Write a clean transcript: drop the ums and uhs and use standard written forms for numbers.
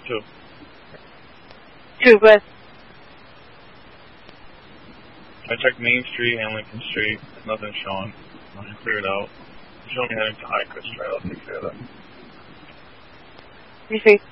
Two. Two, but I checked Main Street and Lincoln Street. Nothing showing. Nothing cleared out. Show me heading to Highcrest Trail. I'll take care of that. you see.